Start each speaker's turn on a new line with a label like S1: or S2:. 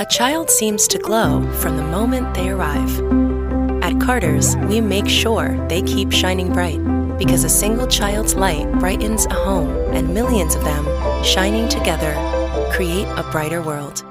S1: A child seems to glow from the moment they arrive. At Carter's, we make sure they keep shining bright, because a single child's light brightens a home, and millions of them, shining together, create a brighter world.